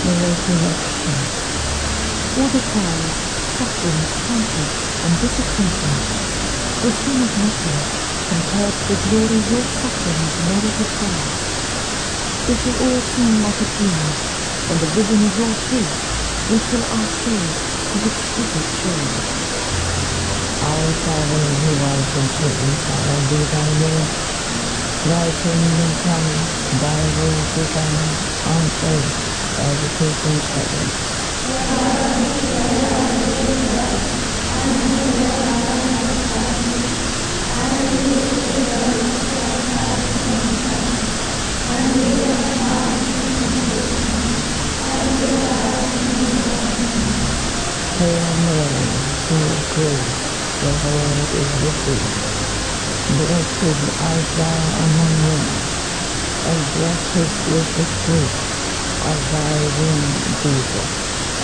the resurrection. All the trials, sufferings, conflicts, and disappointments will seem as nothing compared to the glory your sufferings merited for us. It will all seem like a dream, and the vision of your face will fill our souls with exquisite joy. Our Father who art in heaven, hallowed be thy name. Thy kingdom come, thy will be done, on earth as it is in heaven. Hail Mary, full of grace, the Lord is with thee. Blessed art thou among women, and blessed is the fruit of thy womb, Jesus.